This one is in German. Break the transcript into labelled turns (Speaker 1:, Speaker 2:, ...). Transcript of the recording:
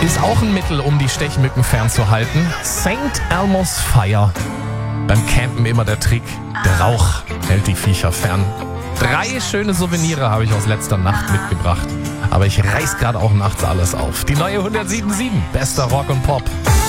Speaker 1: Ist auch ein Mittel, um die Stechmücken fernzuhalten. St. Elmo's Fire. Beim Campen immer der Trick. Der Rauch hält die Viecher fern. 3 schöne Souvenire habe ich aus letzter Nacht mitgebracht. Aber ich reiß gerade auch nachts alles auf. Die neue 107.7. Bester Rock und Pop.